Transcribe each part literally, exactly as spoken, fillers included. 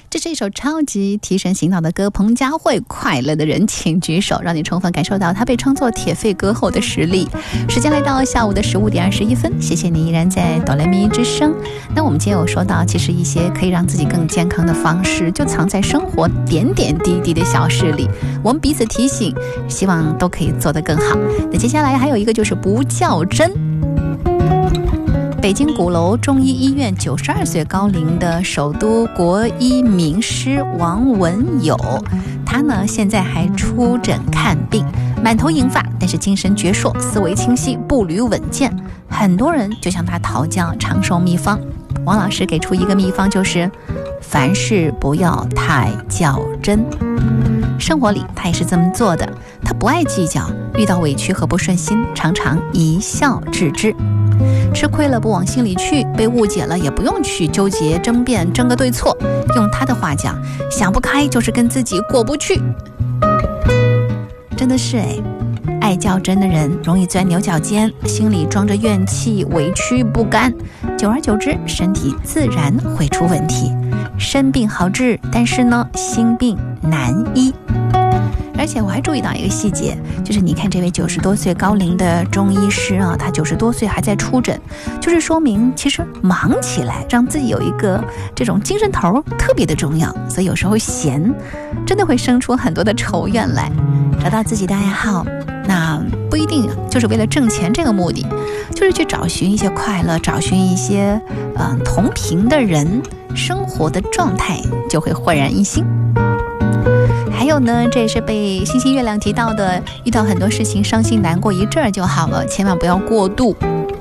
这是一首超级提神醒脑的歌，彭佳慧快乐的人请举手，让你充分感受到她被称作铁肺歌后的实力。时间来到下午的十五点二十一分，谢谢你依然在哆来咪之声。那我们今天有说到，其实一些可以让自己更健康的方式就藏在生活点点滴滴的小事里，我们彼此提醒，希望都可以做得更好。那接下来还有一个就是不较真。北京鼓楼中医医院九十二岁高龄的首都国医名师王文友，他呢现在还出诊看病，满头银发，但是精神矍铄，思维清晰，步履稳健。很多人就向他讨教长寿秘方，王老师给出一个秘方，就是凡事不要太较真。生活里他也是这么做的，他不爱计较，遇到委屈和不顺心，常常一笑置之。吃亏了不往心里去，被误解了也不用去纠结争辩争个对错。用他的话讲，想不开就是跟自己过不去。真的是哎，爱较真的人容易钻牛角尖，心里装着怨气委屈不甘，久而久之身体自然会出问题。身病好治，但是呢心病难医。而且我还注意到一个细节，就是你看这位九十多岁高龄的中医师啊，他九十多岁还在出诊，就是说明其实忙起来，让自己有一个这种精神头特别的重要。所以有时候闲真的会生出很多的仇怨来。找到自己的爱好，那不一定就是为了挣钱这个目的，就是去找寻一些快乐，找寻一些嗯、呃、同频的人，生活的状态就会焕然一新。还有呢，这也是被星星月亮提到的，遇到很多事情伤心难过一阵儿就好了，千万不要过度。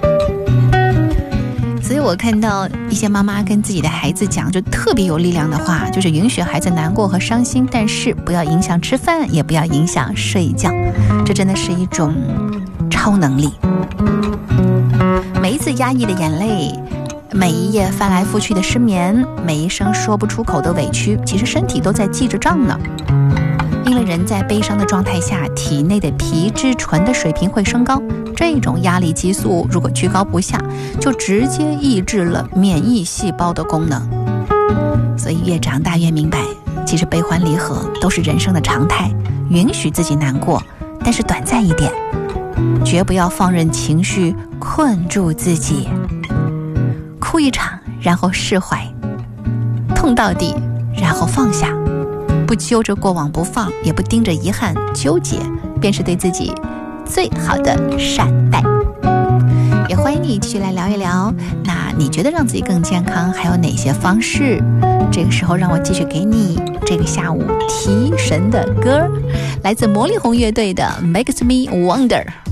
所以我看到一些妈妈跟自己的孩子讲就特别有力量的话，就是允许孩子难过和伤心，但是不要影响吃饭，也不要影响睡觉。这真的是一种超能力。每一次压抑的眼泪，每一夜翻来覆去的失眠，每一声说不出口的委屈，其实身体都在记着账呢。因为人在悲伤的状态下，体内的皮质醇的水平会升高，这种压力激素如果居高不下，就直接抑制了免疫细胞的功能。所以越长大越明白，其实悲欢离合都是人生的常态，允许自己难过，但是短暂一点，绝不要放任情绪困住自己。哭一场，然后释怀，痛到底，然后放下，不揪着过往不放，也不盯着遗憾纠结，便是对自己最好的善待。也欢迎你继续来聊一聊，那你觉得让自己更健康还有哪些方式？这个时候让我继续给你这个下午提神的歌，来自魔力红乐队的 Makes Me Wonder。